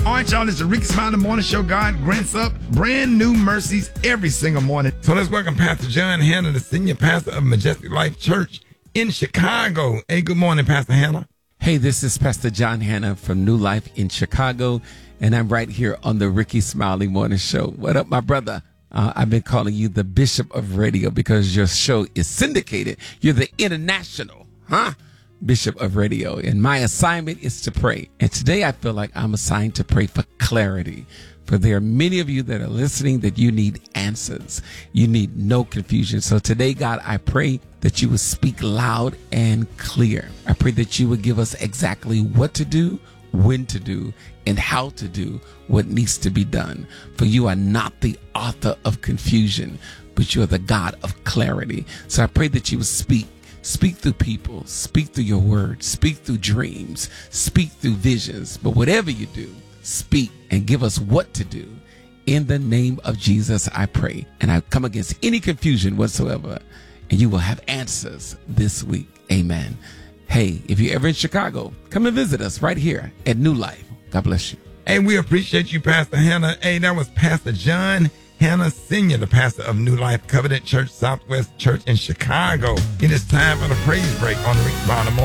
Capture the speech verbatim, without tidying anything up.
All right, y'all, it's the Ricky Smiley Morning Show. God grants up brand new mercies every single morning. So let's welcome Pastor John Hannah, the senior pastor of Majestic Life Church in Chicago. Hey, good morning, Pastor Hannah. Hey, this is Pastor John Hannah from New Life in Chicago, and I'm right here on the Ricky Smiley Morning Show. What up, my brother? Uh, I've been calling you the Bishop of Radio because your show is syndicated. You're the international, huh? Bishop of Radio. And my assignment is to pray. And today I feel like I'm assigned to pray for clarity. For there are many of you that are listening that you need answers. You need no confusion. So today, God, I pray that you would speak loud and clear. I pray that you would give us exactly what to do, when to do, and how to do what needs to be done. For you are not the author of confusion, but you are the God of clarity. So I pray that you would speak. Speak through people, speak through your word, speak through dreams, speak through visions. But whatever you do, speak and give us what to do. In the name of Jesus, I pray. And I come against any confusion whatsoever. And you will have answers this week. Amen. Hey, if you're ever in Chicago, come and visit us right here at New Life. God bless you. Hey, we appreciate you, Pastor Hannah. Hey, that was Pastor John Hannah Senior, the pastor of New Life Covenant Church, Southwest Church in Chicago. It is time for the praise break on the Rick Bonner Morning.